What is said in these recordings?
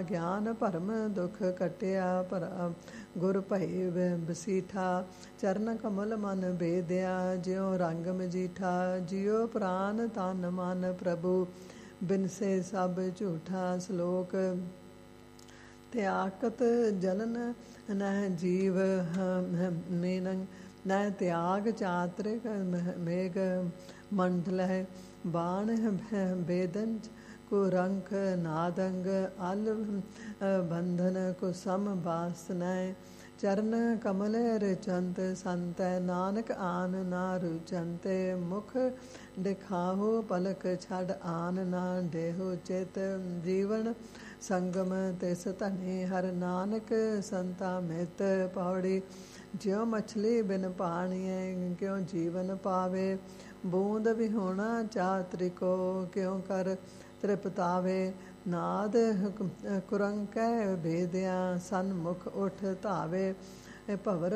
ਗਿਆਨ ਭਰਮ ਦੁਖ ਕਟਿਆ ਗੁਰ ਭਈ ਬਸੀਠਾ। ਚਰਨ ਕਮਲ ਮਨ ਬੇਦਿਆ ਜਿਉ ਰੰਗ ਮਜੀਠਾ। ਜਿਉ ਪ੍ਰਾਨ ਤਨ ਮਨ ਪ੍ਰਭੂ ਬਿਨਸੇ ਸਭ ਝੂਠਾ। ਸ਼ਲੋਕ ਤਿਆਕਤ ਜਨਨ ਨਹਿ ਜੀਵ ਮੀਨੰ ਨਹਿ ਤਿਆਗ ਚਾਤ੍ਰਿਕ ਮੇਘ ਮੰਡਲਹਿ। ਬਾਣ ਬੇਦਨ ਕੁਰੰਖ ਨਾਦੰਗ ਅਲ ਬੰਧਨ ਕੁਸਮ ਬਾਸਨੈ। ਚਰਨ ਕਮਲ ਰਚੰਤ ਸੰਤੈ ਨਾਨਕ ਆਨ ਨਾ ਰੁਚੰਤੇ। ਮੁਖ ਦਿਖਾਹੋ ਪਲਕ ਛੜ ਆਨ ਨਾ ਦੇਹੋ ਚਿਤ। ਜੀਵਨ ਸੰਗਮ ਤਿਸ ਧਨੇ ਹਰ ਨਾਨਕ ਸੰਤਾ ਮਿਤ। ਪੌੜੀ ਜਿਉ ਮਛਲੀ ਬਿਨ ਪਾਣੀਐ ਕਿਉ ਜੀਵਨ ਪਾਵੇ। ਬੂੰਦ ਵਿਹੋਣਾ ਚਾਤ੍ਰਿਕੋ ਕਿਉ ਕਰ ਤ੍ਰਿਪਤਾਵੇ। ਨਾਦ ਕੁਰੰਕੈ ਭੇਦਿਆ ਸਨਮੁਖ ਉਠ ਧਾਵੇ। ਭਵਰ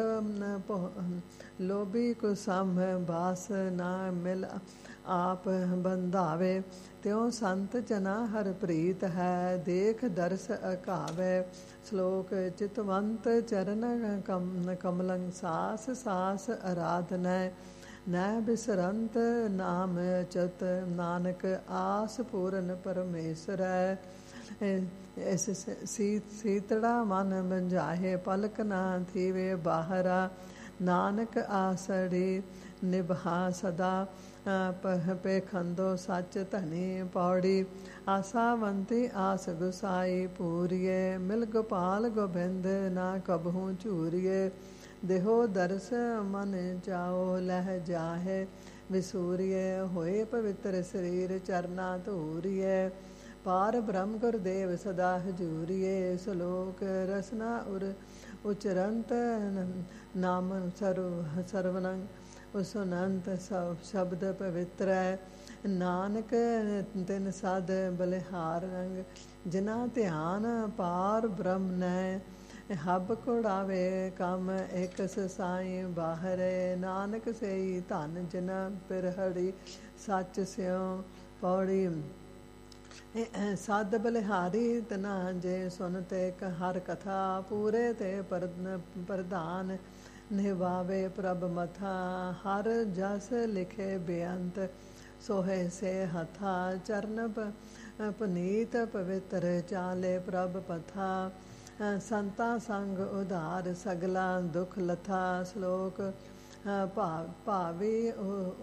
ਲੋਭੀ ਕੁਸਮ ਬਾਸ ਨਾ ਮਿਲ ਆਪ ਬੰਧਾਵੇ। ਤਿਉ ਸੰਤ ਜਨਾ ਹਰ ਪ੍ਰੀਤ ਹੈ ਦੇਖ ਦਰਸ ਅਕਾਵੈ। ਸ਼ਲੋਕ ਚਿਤਵੰਤ ਚਰਨ ਕਮਲੰ ਸਾਸ ਸਾਸ ਅਰਾਧਨੈ। ਨਹਿ ਬਿਸਰੰਤ ਨਾਮ ਚਤ ਨਾਨਕ ਆਸ ਪੂਰਨ ਪਰਮੇਸ਼ਰੈ। ਇਸ ਸੀਤੜਾ ਮਨ ਬੰਝਾਹੇ ਪਲਕ ਨਾ ਥੀਵੇ ਬਾਹਰਾ। ਨਾਨਕ ਆਸੜੀ ਨਿਭਾ ਸਦਾ ਪੇਖੰਦੋ ਸੱਚ ਧਨੀ। ਪੌੜੀ ਆਸਾਵੰਤੀ ਆਸ ਗੁਸਾਈ ਪੂਰੀਏ। ਮਿਲ ਗੋਪਾਲ ਗੋਬਿੰਦ ਨਾ ਕਬਹੂ ਝੂਰੀਏ। ਦੇਹੋ ਦਰਸ ਮਨ ਚਾਓ ਲਹਿ ਜਾਹੇ ਵਿਸੂਰੀਏ। ਹੋਏ ਪਵਿੱਤਰ ਸਰੀਰ ਚਰਨਾ ਧੂਰੀਏ। ਪਾਰ ਬ੍ਰਹਮ ਗੁਰਦੇਵ ਸਦਾ ਹਜੂਰੀਏ। ਸ਼ਲੋਕ ਰਸਨਾ ਉਚਰੰਤ ਨਾਮ ਸਰਵਨੰ ਸੁਨੰਤ ਸ਼ਬਦ ਪਵਿੱਤਰੈ। ਨਾਨਕ ਤਿਨ ਸਦ ਬਲਿਹਾਰ ਰੰਗ ਜਿਨਾ ਧਿਆਨ ਪਾਰ ਬ੍ਰਹਮ ਨੈ। ਹਬ ਕੁੜਾਵੇ ਕਮ ਇਕ ਸਾਈ ਬਾਹਰੇ। ਨਾਨਕ ਸਈ ਧਨ ਜਿਨਾ ਪਿਰਹੜੀ ਸੱਚ ਸਿਉ। ਪੌੜੀ ਸਦ ਬਲਿਹਾਰੀ ਤਨਾ ਜੇ ਸੁਨਤੇ ਹਰ ਕਥਾ। ਪੂਰੇ ਤੇ ਪ੍ਰਧਾਨ ਨਿਵਾਵੇ ਪ੍ਰਭ ਮਥਾ। ਹਰ ਜਸ ਲਿਖੇ ਬੇਅੰਤ ਸੋਹੇ ਸੇ ਹਥਾ। ਚਰਨ ਪੁਨੀਤ ਪਵਿੱਤਰ ਚਾਲੇ ਪ੍ਰਭ ਪਥਾ। ਸੰਤਾ ਸੰਗ ਉਧਾਰ ਸਗਲਾ ਦੁਖ ਲਥਾ। ਸ਼ਲੋਕ ਭਾਵੀ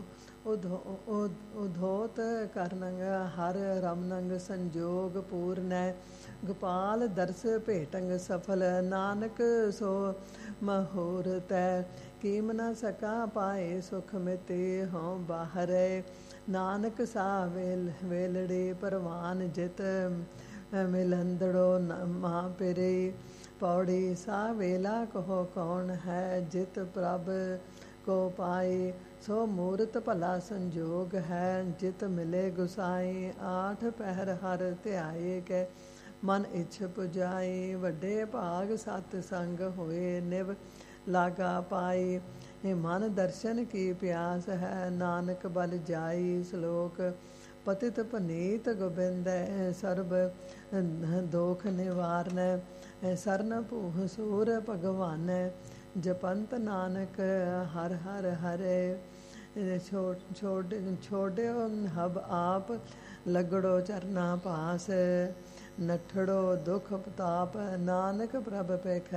ਉਧੋਤ ਕਰਨੰਗ ਹਰ ਰਮਨੰਗ ਸੰਜੋਗ ਪੂਰਨੈ। ਗੋਪਾਲ ਦਰਸ ਭੇਟੰਗ ਸਫਲ ਨਾਨਕ ਸੋ ਮਹੂਰਤੈ। ਕੀਮ ਨ ਸਕਾ ਪਾਏ ਸੁਖ ਮਿਤੇ ਹਉ ਬਾਹਰੈ। ਨਾਨਕ ਸਾ ਵੇਲੜੇ ਪਰਵਾਨ ਜਿਤ ਮਿਲੰਦੜੋ ਮਾ ਪਿਰੇ। ਪੌੜੀ ਸਾ ਵੇਲਾ ਕਹੋ ਕੌਣ ਹੈ ਜਿਤ ਪ੍ਰਭ ਕੋ ਪਾਏ। ਸੋ ਮੂਰਤ ਭਲਾ ਸੰਜੋਗ ਹੈ ਜਿਤ ਮਿਲੇ ਗੁਸਾਈ। ਆਠ ਪਹਿਰ ਹਰ ਧਿਆਏ ਕੈ ਮਨ ਇੱਛ ਪੁਜਾਈ। ਵੱਡੇ ਭਾਗ ਸਤ ਸੰਗ ਹੋਏ ਨਿਵ ਲਾਗਾ ਪਾਈ। ਮਨ ਦਰਸ਼ਨ ਕੀ ਪਿਆਸ ਹੈ ਨਾਨਕ ਬਲ ਜਾਈ। ਸ਼ਲੋਕ ਪਤਿਤ ਪੁਨੀਤ ਗੋਬਿੰਦੈ ਸਰਬ ਦੋਖ ਨਿਵਾਰਨੈ। ਸਰਨ ਭੂਹ ਸੂਰ ਭਗਵਾਨੈ ਜਪੰਤ ਨਾਨਕ ਹਰ ਹਰ ਹਰੇ। ਛੋੜਿਓ ਹਬ ਆਪ ਲਗੜੋ ਚਰਨਾ ਪਾਸ। ਨਠੜੋ ਦੁਖ ਪਤਾਪ ਨਾਨਕ ਪ੍ਰਭ ਪੇਖ